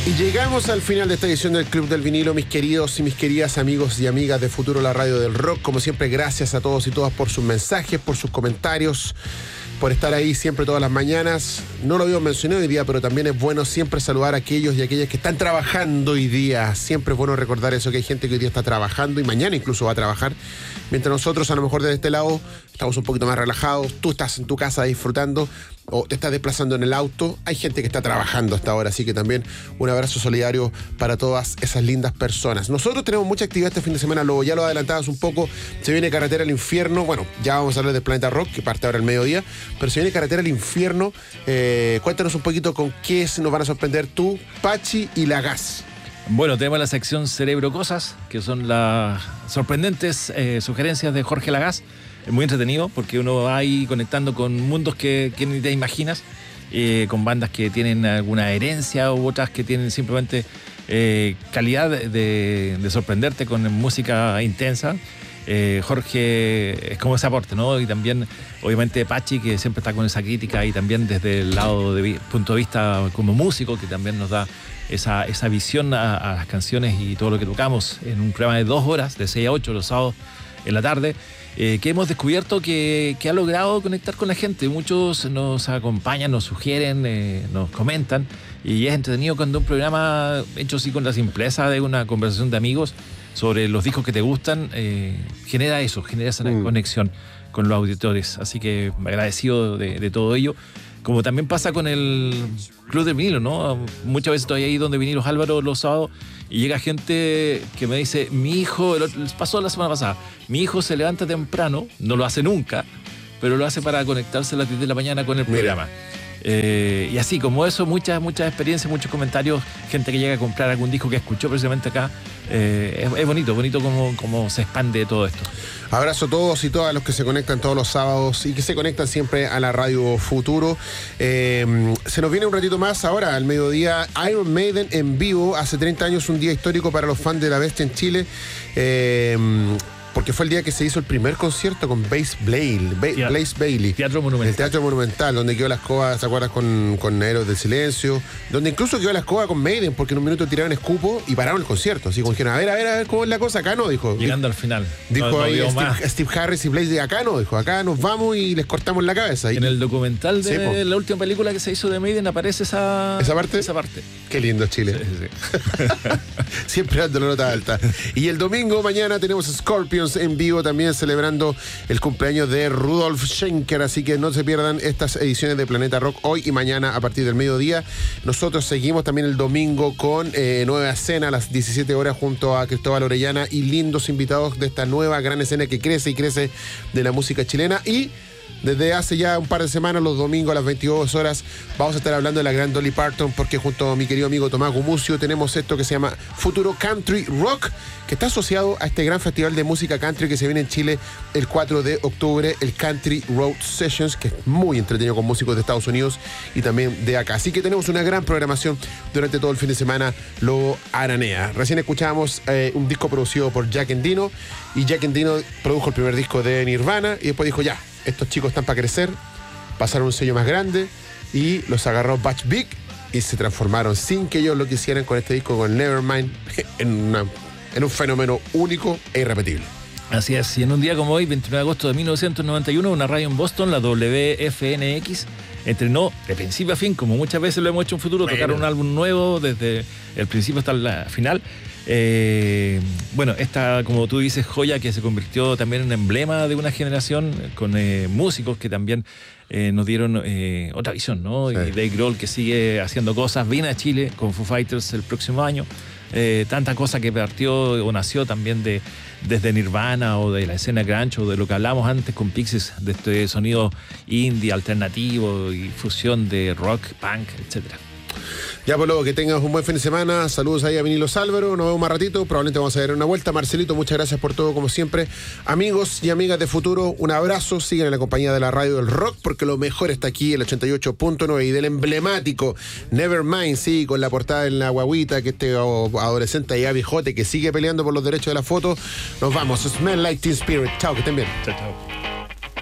Y llegamos al final de esta edición del Club del Vinilo, mis queridos y mis queridas amigos y amigas de Futuro, la radio del rock. Como siempre, gracias a todos y todas por sus mensajes, por sus comentarios, por estar ahí siempre todas las mañanas. No lo habíamos mencionado hoy día, pero también es bueno siempre saludar a aquellos y aquellas que están trabajando hoy día. Siempre es bueno recordar eso, que hay gente que hoy día está trabajando y mañana incluso va a trabajar. Mientras nosotros, a lo mejor desde este lado, estamos un poquito más relajados. Tú estás en tu casa disfrutando o te estás desplazando en el auto. Hay gente que está trabajando hasta ahora, así que también un abrazo solidario para todas esas lindas personas. Nosotros tenemos mucha actividad este fin de semana, ya lo adelantabas un poco. Se viene Carretera al Infierno. Bueno, ya vamos a hablar del Planeta Rock, que parte ahora al mediodía, pero se viene Carretera al Infierno. Cuéntanos un poquito con qué nos van a sorprender tú, Pachi y La Gas. Bueno, tenemos la sección Cerebro Cosas, que son las sorprendentes sugerencias de Jorge Lagás. Es muy entretenido porque uno va ahí conectando con mundos que ni te imaginas, con bandas que tienen alguna herencia u otras que tienen simplemente calidad de sorprenderte con música intensa. Jorge es como ese aporte, ¿no? Y también, obviamente, Pachi, que siempre está con esa crítica y también desde el lado punto de vista como músico, que también nos da esa visión a las canciones y todo lo que tocamos en un programa de 2 horas, de 6 a 8 los sábados en la tarde, que hemos descubierto que ha logrado conectar con la gente. Muchos nos acompañan, nos sugieren, nos comentan, y es entretenido cuando un programa hecho así con la simpleza de una conversación de amigos sobre los discos que te gustan, genera esa conexión con los auditores. Así que agradecido de todo ello. Como también pasa con el Club del Vinilo, ¿no? Muchas veces estoy ahí donde Vinilos Álvaro los sábados y llega gente que me dice, mi hijo, pasó la semana pasada, mi hijo se levanta temprano, no lo hace nunca, pero lo hace para conectarse a las 10 de la mañana con el programa. Y así, como eso, muchas experiencias, muchos comentarios, gente que llega a comprar algún disco que escuchó precisamente acá. Es bonito cómo se expande todo esto. Abrazo a todos y todas los que se conectan todos los sábados y que se conectan siempre a la Radio Futuro. Se nos viene un ratito más ahora, al mediodía, Iron Maiden en vivo. Hace 30 años, un día histórico para los fans de la bestia en Chile. Porque fue el día que se hizo el primer concierto con Blaze Bayley. Teatro Monumental. El Teatro Monumental, donde quedó la escoba, ¿te acuerdas? Con Héroes del Silencio. Donde incluso quedó la escoba con Maiden, porque en un minuto tiraron escupo y pararon el concierto. Así como dijeron, a ver, ¿cómo es la cosa? Acá no, dijo. Llegando al final. Dijo ahí Steve Harris y Blaze, acá no, dijo. Acá nos vamos y les cortamos la cabeza. En el documental de la última película que se hizo de Maiden aparece esa parte. Qué lindo Chile. Sí. Siempre dando la nota alta. Y el domingo, mañana, tenemos Scorpions en vivo, también celebrando el cumpleaños de Rudolf Schenker, así que no se pierdan estas ediciones de Planeta Rock hoy y mañana a partir del mediodía. Nosotros seguimos también el domingo con Nueva Escena a las 17 horas junto a Cristóbal Orellana y lindos invitados de esta nueva gran escena que crece y crece de la música chilena. Y desde hace ya un par de semanas, los domingos a las 22 horas, vamos a estar hablando de la gran Dolly Parton, porque junto a mi querido amigo Tomás Gumucio tenemos esto que se llama Futuro Country Rock, que está asociado a este gran festival de música country que se viene en Chile el 4 de octubre, el Country Road Sessions, que es muy entretenido con músicos de Estados Unidos y también de acá. Así que tenemos una gran programación durante todo el fin de semana, lo aranea. Recién escuchábamos un disco producido por Jack Endino, y Jack Endino produjo el primer disco de Nirvana y después dijo, ya, estos chicos están para crecer, pasaron un sello más grande y los agarró Butch Vig y se transformaron sin que ellos lo quisieran con este disco, con Nevermind, en un fenómeno único e irrepetible. Así es, y en un día como hoy, 29 de agosto de 1991, una radio en Boston, la WFNX, entrenó de principio a fin, como muchas veces lo hemos hecho en Futuro, tocar un álbum nuevo desde el principio hasta la final. Esta, como tú dices, joya que se convirtió también en un emblema de una generación, con músicos que también nos dieron otra visión, ¿no? Sí. Y Dave Grohl, que sigue haciendo cosas, viene a Chile con Foo Fighters el próximo año. Tanta cosa que partió o nació también desde Nirvana o de la escena grunge o de lo que hablamos antes con Pixies, de este sonido indie, alternativo y fusión de rock, punk, etcétera. Ya, pues luego que tengas un buen fin de semana. Saludos ahí a Vinilos Álvaro. Nos vemos más ratito. Probablemente vamos a dar una vuelta. Marcelito, muchas gracias por todo, como siempre. Amigos y amigas de Futuro, un abrazo. Sigan en la compañía de la radio del rock, porque lo mejor está aquí, el 88.9, y del emblemático Nevermind, sí, con la portada en la guaguita, que este adolescente allá viejote que sigue peleando por los derechos de la foto. Nos vamos. Smell Like Teen Spirit. Chao, que estén bien. Chao.